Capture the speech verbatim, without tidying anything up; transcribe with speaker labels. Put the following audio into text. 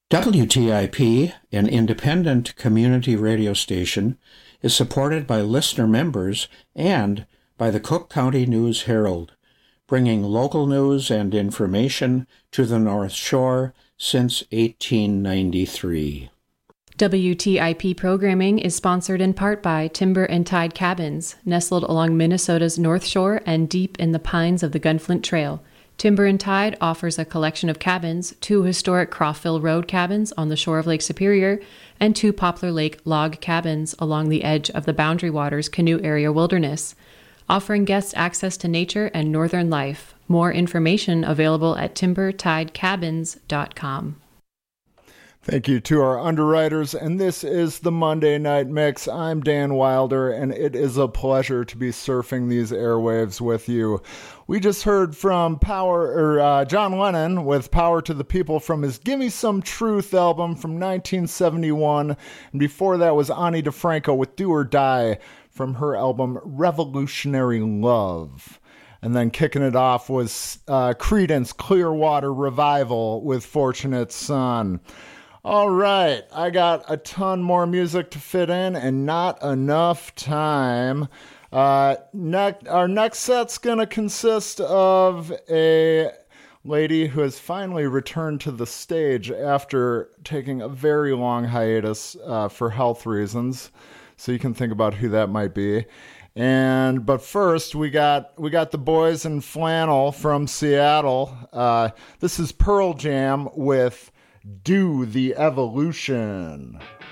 Speaker 1: W T I P, an independent community radio station, is supported by listener members and by the Cook County News Herald, bringing local news and information to the North Shore since eighteen ninety-three.
Speaker 2: W T I P programming is sponsored in part by Timber and Tide Cabins, nestled along Minnesota's North Shore and deep in the pines of the Gunflint Trail. Timber and Tide offers a collection of cabins, two historic Crawfville Road cabins on the shore of Lake Superior, and two Poplar Lake log cabins along the edge of the Boundary Waters Canoe Area Wilderness, offering guests access to nature and northern life. More information available at timber tide cabins dot com.
Speaker 3: Thank you to our underwriters, and this is the Monday Night Mix. I'm Dan Wilder, and it is a pleasure to be surfing these airwaves with you. We just heard from Power or uh, John Lennon with Power to the People from his Gimme Some Truth album from nineteen seventy-one, and before that was Ani DeFranco with Do or Die from her album Revolutionary Love. And then kicking it off was uh, Creedence Clearwater Revival with Fortunate Son. All right, I got a ton more music to fit in and not enough time. Uh, next, our next set's going to consist of a lady who has finally returned to the stage after taking a very long hiatus uh, for health reasons. So you can think about who that might be. And but first, we got we got the boys in flannel from Seattle. Uh, this is Pearl Jam with Do the Evolution.